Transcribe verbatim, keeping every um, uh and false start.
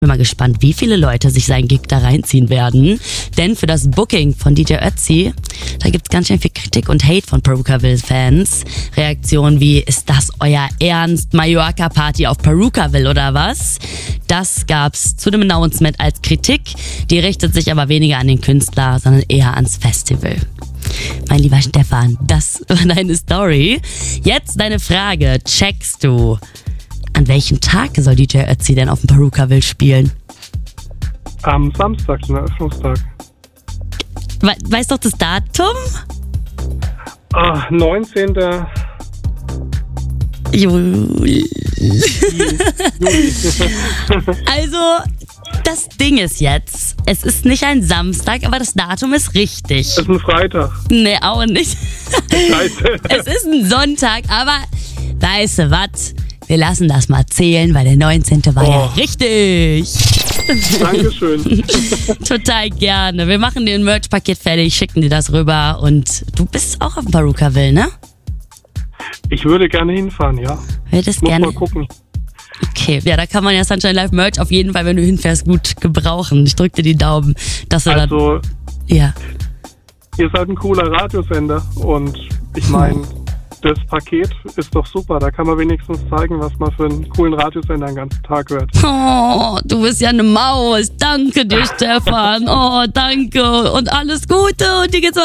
Bin mal gespannt, wie viele Leute sich seinen Gig da reinziehen werden. Denn für das Booking von D J Ötzi, da gibt's ganz schön viel Kritik und Hate von Perukaville-Fans. Reaktionen wie, ist das euer Ernst? Mallorca-Party auf Perukaville oder was? Das gab's zu dem Announcement als Kritik. Die richtet sich aber weniger an den Künstler, sondern eher ans Festival. Mein lieber Stefan, das war deine Story. Jetzt deine Frage. Checkst du, an welchem Tag soll D J Ötzi denn auf dem Perukaville spielen? Am Samstag, zum Eröffnungstag. We- weißt doch das Datum? Ah, neunzehnten Juli. Juli. Also, das Ding ist jetzt, es ist nicht ein Samstag, aber das Datum ist richtig. Das ist ein Freitag. Nee, auch nicht. Scheiße. Es ist ein Sonntag, aber weißt du was? Wir lassen das mal zählen, weil der neunzehnte war Oh. ja richtig. Dankeschön. Total gerne. Wir machen dir ein Merch-Paket fertig, schicken dir das rüber und du bist auch auf dem Perukaville, ne? Ich würde gerne hinfahren, ja. Würdest Muss gerne. mal gucken. Okay, ja, da kann man ja Sunshine Live Merch auf jeden Fall, wenn du hinfährst, gut gebrauchen. Ich drück dir die Daumen, dass du Also, dann. Ja. ihr seid ein cooler Radiosender und ich meine, das Paket ist doch super. Da kann man wenigstens zeigen, was man für einen coolen Radiosender den ganzen Tag hört. Oh, du bist ja eine Maus. Danke dir, Stefan. Oh, danke. Und alles Gute und dir geht's